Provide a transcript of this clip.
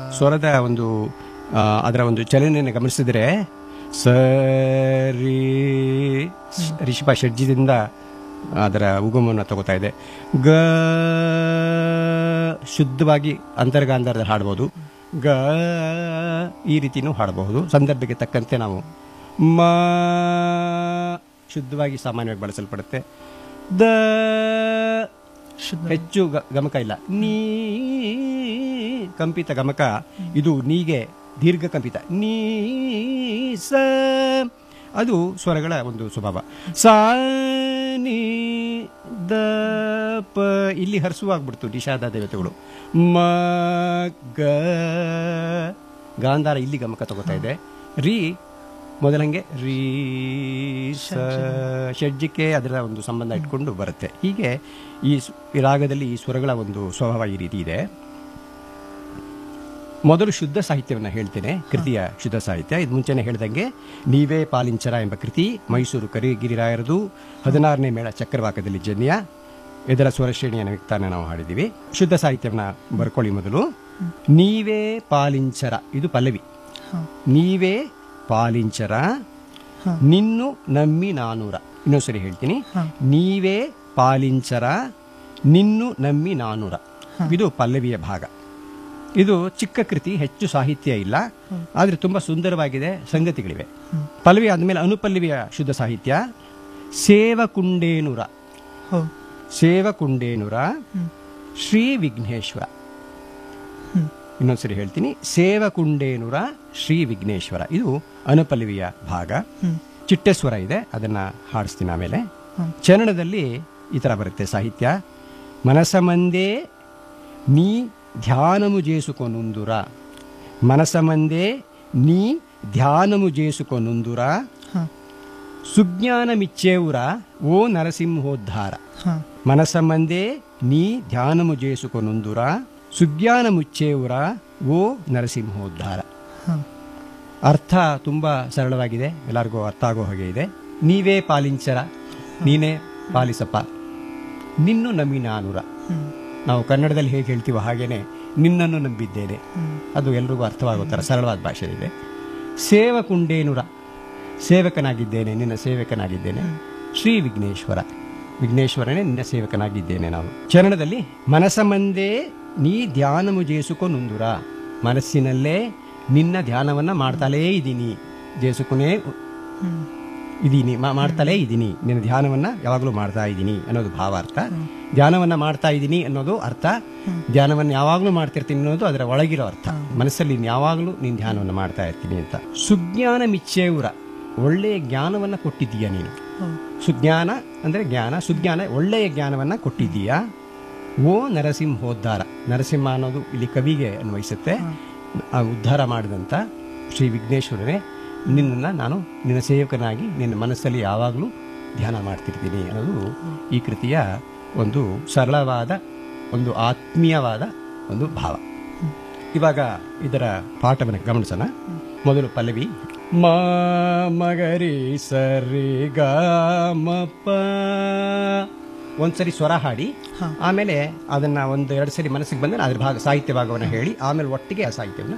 ಸ್ವರದ ಒಂದು ಅದರ ಒಂದು ಚಲನೆಯನ್ನು ಗಮನಿಸಿದರೆ ಸರಿ ರಿಷಭ ಷಡ್ಜದಿಂದ ಅದರ ಉಗಮವನ್ನು ತಗೋತಾ ಇದೆ. ಗ ಶುದ್ಧವಾಗಿ ಅಂತರ್ಗಾಂಧಾರದಲ್ಲಿ ಹಾಡಬಹುದು. ಗ ಈ ರೀತಿನೂ ಹಾಡಬಹುದು. ಸಂದರ್ಭಕ್ಕೆ ತಕ್ಕಂತೆ ನಾವು ಮ ಶುದ್ಧವಾಗಿ ಸಾಮಾನ್ಯವಾಗಿ ಬಳಸಲ್ಪಡುತ್ತೆ. ದ ಹೆಚ್ಚು ಗಮಕ ಇಲ್ಲ. ನೀ ಕಂಪಿತ ಗಮಕ, ಇದು ನೀಗೆ ದೀರ್ಘ ಕಂಪಿತ. ನೀ ಸ ಅದು ಸ್ವರಗಳ ಒಂದು ಸ್ವಭಾವ. ಸಾ ನೀ ದ ಪ ಇಲ್ಲಿ ಹರ್ಸುವಾಗ್ಬಿಡ್ತು ನಿಷಾದ ದೇವತೆಗಳು. ಮ ಗ ಗಾಂಧಾರ ಇಲ್ಲಿ ಗಮಕ ತಗೋತಾ ಇದೆ. ರೀ ಮೊದಲಂಗೆ ರೀ ಸ ಷಡ್ಜಕ್ಕೆ ಅದರ ಒಂದು ಸಂಬಂಧ ಇಟ್ಕೊಂಡು ಬರುತ್ತೆ. ಹೀಗೆ ಈ ರಾಗದಲ್ಲಿ ಈ ಸ್ವರಗಳ ಒಂದು ಸ್ವಭಾವ ಈ ರೀತಿ ಇದೆ. ಮೊದಲು ಶುದ್ಧ ಸಾಹಿತ್ಯವನ್ನು ಹೇಳ್ತೇನೆ, ಕೃತಿಯ ಶುದ್ಧ ಸಾಹಿತ್ಯ. ಇದು ಮುಂಚೆನೆ ಹೇಳ್ದಂಗೆ ನೀವೇ ಪಾಲಿಂಚರ ಎಂಬ ಕೃತಿ ಮೈಸೂರು ಕರಿಗಿರಿರಾಯರದು. 16ನೇ ಮೇಳ ಚಕ್ರವಾಕದಲ್ಲಿ ಜನ್ಯ. ಇದರ ಸ್ವರಶ್ರೇಣಿಯನ್ನು ವ್ಯಕ್ತಾನ ನಾವು ಹಾಡಿದ್ದೀವಿ. ಶುದ್ಧ ಸಾಹಿತ್ಯವನ್ನು ಬರ್ಕೊಳ್ಳಿ. ಮೊದಲು ನೀವೇ ಪಾಲಿಂಚರ, ಇದು ಪಲ್ಲವಿ. ನೀವೇ ಪಾಲಿಂಚರ ನಿನ್ನು ನಮ್ಮಿ ನಾನೂರ. ಇನ್ನೊಂದ್ಸರಿ ಹೇಳ್ತೀನಿ. ನೀವೇ ಪಾಲಿಂಚರ ನಿನ್ನು ನಮ್ಮಿ ನಾನೂರ. ಇದು ಪಲ್ಲವಿಯ ಭಾಗ. ಇದು ಚಿಕ್ಕ ಕೃತಿ, ಹೆಚ್ಚು ಸಾಹಿತ್ಯ ಇಲ್ಲ, ಆದ್ರೆ ತುಂಬಾ ಸುಂದರವಾಗಿದೆ, ಸಂಗತಿಗಳಿವೆ. ಪಲ್ಲವಿ ಆದ್ಮೇಲೆ ಅನುಪಲ್ಲವಿಯ ಶುದ್ಧ ಸಾಹಿತ್ಯ ಸೇವಕುಂಡೇನುರ. ಸೇವಕುಂಡೇನುರ ಶ್ರೀ ವಿಘ್ನೇಶ್ವರ. ಇನ್ನೊಂದ್ಸರಿ ಹೇಳ್ತೀನಿ. ಸೇವಕುಂಡೇನುರ ಶ್ರೀ ವಿಘ್ನೇಶ್ವರ, ಇದು ಅನುಪಲ್ಲವಿಯ ಭಾಗ. ಚಿಟ್ಟೆಸ್ವರ ಇದೆ, ಅದನ್ನ ಹಾಡಿಸ್ತೀನಿ ಆಮೇಲೆ. ಚರಣದಲ್ಲಿ ಈ ತರ ಬರುತ್ತೆ ಸಾಹಿತ್ಯ. ಮನಸಮಂದೇ ನೀ ಧ್ಯಾನము చేసుకొనుందుర. మనసమందే నీ ధ్యానము చేసుకొనుందుర. సుజ్ఞానమిచ్చేవురా ఓ నరసింహోద్ధార. మనసమందే నీ ಧ್ಯಾನము చేసుకొనుందుర. ಸುಜ್ಞಾನಮುಚ್ಚೇವುರಾ ಓ ನರಸಿಂಹೋದ್ಧಾರ. ಅರ್ಥ ತುಂಬಾ ಸರಳವಾಗಿದೆ, ಎಲ್ಲರಿಗೂ ಅರ್ಥ ಆಗೋ ಹಾಗೆ ಇದೆ. ನೀವೇ ಪಾಲಿಂಚರ, ನೀನೇ ಪಾಲಿಸಪ್ಪ. ನಿನ್ನು ನಮ್ಮಿ ನಾನೂರ. ನಾವು ಕನ್ನಡದಲ್ಲಿ ಹೇಗೆ ಹೇಳ್ತೀವೋ ಹಾಗೇನೆ ನಿನ್ನನ್ನು ನಂಬಿದ್ದೇನೆ, ಅದು ಎಲ್ರಿಗೂ ಅರ್ಥವಾಗೋ ಥರ ಸರಳವಾದ ಭಾಷೆಯಿದೆ. ಸೇವಕುಂಡೇನುರ, ಸೇವಕನಾಗಿದ್ದೇನೆ, ನಿನ್ನ ಸೇವಕನಾಗಿದ್ದೇನೆ. ಶ್ರೀ ವಿಘ್ನೇಶ್ವರ, ವಿಘ್ನೇಶ್ವರನೇ ನಿನ್ನ ಸೇವಕನಾಗಿದ್ದೇನೆ. ನಾವು ಚರಣದಲ್ಲಿ ಮನಸಮಂದೇ ನೀ ಧ್ಯಾನಮು చేసుకొనుందుರ. ಮನಸ್ಸಿನಲ್ಲೇ ನಿನ್ನ ಧ್ಯಾನವನ್ನ ಮಾಡ್ತಾಲೇ ಇದ್ದೀನಿ, ಜೇಸುಕೊನೇ ಇದೀನಿ, ಮಾಡ್ತಾಲೇ ಇದ್ದೀನಿ, ನಿನ್ನ ಧ್ಯಾನವನ್ನ ಯಾವಾಗಲೂ ಮಾಡ್ತಾ ಇದ್ದೀನಿ ಅನ್ನೋದು ಭಾವಾರ್ಥ. ಧ್ಯಾನವನ್ನ ಮಾಡ್ತಾ ಇದ್ದೀನಿ ಅನ್ನೋದು ಅರ್ಥ. ಧ್ಯಾನವನ್ನು ಯಾವಾಗಲೂ ಮಾಡ್ತಿರ್ತೀನಿ ಅನ್ನೋದು ಅದರ ಒಳಗಿರೋ ಅರ್ಥ. ಮನಸ್ಸಲ್ಲಿ ಯಾವಾಗಲೂ ನೀನು ಧ್ಯಾನವನ್ನು ಮಾಡ್ತಾ ಇರ್ತೀನಿ ಅಂತ. ಸುಜ್ಞಾನ ಮಿಚ್ಚೇವುರ, ಒಳ್ಳೆಯ ಜ್ಞಾನವನ್ನ ಕೊಟ್ಟಿದ್ದೀಯ ನೀನು. ಸುಜ್ಞಾನ ಅಂದ್ರೆ ಜ್ಞಾನ, ಸುಜ್ಞಾನ ಒಳ್ಳೆಯ ಜ್ಞಾನವನ್ನ ಕೊಟ್ಟಿದ್ದೀಯಾ. ಓ ನರಸಿಂಹೋದ್ಧಾರ, ನರಸಿಂಹ ಅನ್ನೋದು ಇಲ್ಲಿ ಕವಿಗೆ ಅನ್ವಯಿಸುತ್ತೆ. ಆ ಉದ್ಧಾರ ಮಾಡಿದಂಥ ಶ್ರೀ ವಿಘ್ನೇಶ್ವರನೇ, ನಿನ್ನನ್ನು ನಾನು ನಿನ್ನ ಸೇವಕನಾಗಿ ನಿನ್ನ ಮನಸ್ಸಲ್ಲಿ ಯಾವಾಗಲೂ ಧ್ಯಾನ ಮಾಡ್ತಿರ್ತೀನಿ ಅನ್ನೋದು ಈ ಕೃತಿಯ ಒಂದು ಸರಳವಾದ, ಒಂದು ಆತ್ಮೀಯವಾದ ಒಂದು ಭಾವ. ಇವಾಗ ಇದರ ಪಾಠವನ್ನು ಗಮನಿಸೋಣ. ಮೊದಲು ಪಲ್ಲವಿ ಮ ಮಗರಿ ಸರಿ ಗ ಮ ಪ. ಒಂದ್ಸರಿ ಸ್ವರ ಹಾಡಿ, ಆಮೇಲೆ ಅದನ್ನ ಒಂದು ಎರಡು ಸರಿ ಮನಸ್ಸಿಗೆ ಬಂದರೆ ಅದ್ರ ಭಾಗ ಸಾಹಿತ್ಯ ಭಾಗವನ್ನು ಹೇಳಿ, ಆಮೇಲೆ ಒಟ್ಟಿಗೆ ಆ ಸಾಹಿತ್ಯವನ್ನು